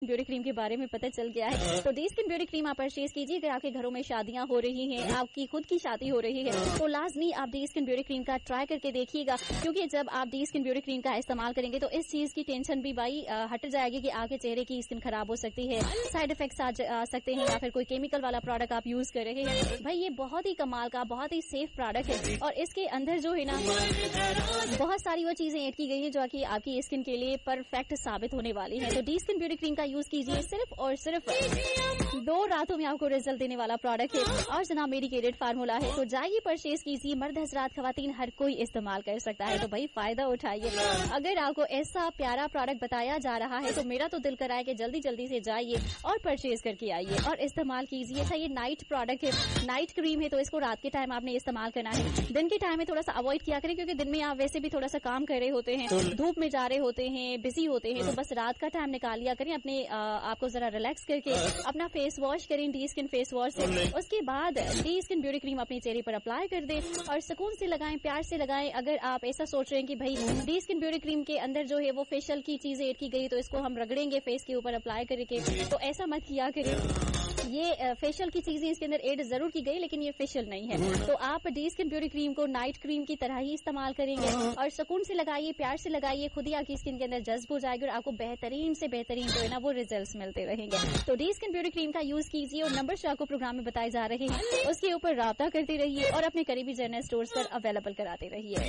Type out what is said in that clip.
Beauty cream के बारे में पता चल गया है। तो डी स्किन ब्यूटी क्रीम आप परचेज कीजिए। अगर आपके घरों में शादियां हो रही हैं, आपकी खुद की शादी हो रही है, तो लाजमी आप डी स्किन ब्यूटी क्रीम का ट्राई करके देखिएगा, क्योंकि जब आप डी स्किन ब्यूटी क्रीम का इस्तेमाल करेंगे तो इस चीज की टेंशन भी भाई हट जाएगी कि आगे चेहरे की स्किन खराब हो सकती है, साइड इफेक्ट्स आ सकते हैं, या फिर कोई केमिकल वाला प्रोडक्ट आप यूज कर रहे हैं। भाई ये बहुत ही कमाल का, बहुत ही सेफ प्रोडक्ट है, और इसके अंदर जो है ना बहुत सारी वो चीजें ऐड की गई है जो कि आपकी स्किन के लिए परफेक्ट साबित होने वाली है। तो डी स्किन ब्यूटी क्रीम का यूज कीजिए, सिर्फ और सिर्फ 2 रातों में आपको रिजल्ट देने वाला प्रोडक्ट है, और जनाब मेडिकेटेड फार्मूला है। तो जाइए परचेज कीजिए, मर्द हजरात खवातीन हर कोई इस्तेमाल कर सकता है, तो भाई फायदा उठाइए। अगर आपको ऐसा प्यारा प्रोडक्ट बताया जा रहा है तो मेरा तो दिल कर रहा है कि जल्दी जल्दी से जाइए और परचेज करके आइए और इस्तेमाल कीजिए। अच्छा ये नाइट प्रोडक्ट है, नाइट क्रीम है, तो इसको रात के टाइम आपने इस्तेमाल करना है। दिन के टाइम में थोड़ा सा अवॉइड किया करें, क्योंकि दिन में आप वैसे भी थोड़ा सा काम कर रहे होते हैं, धूप में जा रहे होते हैं, बिजी होते हैं, तो बस रात का टाइम निकाल लिया करें अपने आपको जरा रिलैक्स करके अपना फेस वॉश करें डी स्किन फेस वॉश से। उसके बाद डी स्किन ब्यूटी क्रीम अपने चेहरे पर अप्लाई कर दें और सुकून से लगाएं, प्यार से लगाएं। अगर आप ऐसा सोच रहे हैं कि भाई डी स्किन ब्यूटी क्रीम के अंदर जो है वो फेशियल की चीजें ऐड की गई तो इसको हम रगड़ेंगे फेस के ऊपर अप्लाई करके, तो ऐसा मत किया करें। ये फेशियल की चीजें इसके अंदर ऐड जरूर की गई, लेकिन ये फेशियल नहीं है। तो आप डी स्किन ब्यूटी क्रीम को नाइट क्रीम की तरह ही इस्तेमाल करेंगे और सुकून से लगाइए, प्यार से लगाइए, खुद ही आपकी स्किन के अंदर जज्ब हो जाएगी और आपको बेहतरीन से बेहतरीन जो है ना वो रिजल्ट्स मिलते रहेंगे। तो डी स्किन ब्यूटी क्रीम का यूज कीजिए और नंबर जो आपको प्रोग्राम में बताए जा रहे हैं उसके ऊपर राब्ता करते रहिए और अपने करीबी जनरल स्टोर्स पर अवेलेबल कराते रहिए।